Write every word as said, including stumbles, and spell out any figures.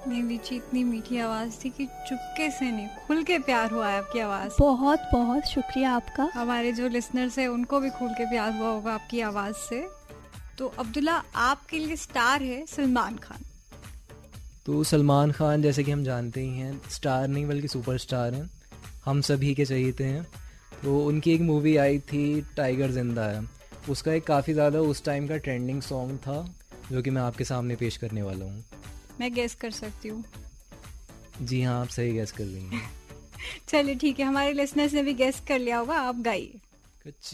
नहीं दीची, इतनी मीठी आवाज थी कि चुपके से नहीं, खुल के प्यार हुआ है आपकी आवाज। बहुत बहुत शुक्रिया आपका। हमारे जो लिसनर्स हैं उनको भी खुल के प्यार हुआ होगा आपकी आवाज से। तो अब्दुल्ला, आपके लिए स्टार है सलमान खान। तो सलमान खान जैसे कि हम जानते ही हैं, स्टार नहीं बल्कि सुपरस्टार हैं, हम सभी के चहीते हैं। तो उनकी एक मूवी आई थी टाइगर जिंदा है, उसका एक काफ़ी ज़्यादा उस टाइम का ट्रेंडिंग सॉन्ग था जो कि मैं आपके सामने पेश करने वाला हूँ। मैं गेस कर सकती हूँ? जी हाँ, आप सही गेस कर रही हैं। चलिए ठीक है, हमारे लिसनर्स ने भी गेस कर लिया होगा, आप गाइए। कुछ